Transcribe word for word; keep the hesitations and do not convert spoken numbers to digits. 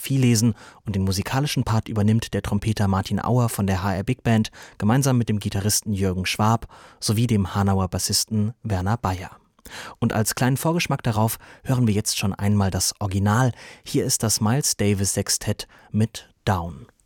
Biografie lesen und den musikalischen Part übernimmt der Trompeter Martin Auer von der H R Big Band gemeinsam mit dem Gitarristen Jürgen Schwab sowie dem Hanauer Bassisten Werner Bayer. Und als kleinen Vorgeschmack darauf hören wir jetzt schon einmal das Original. Hier ist das Miles Davis Sextett mit Down.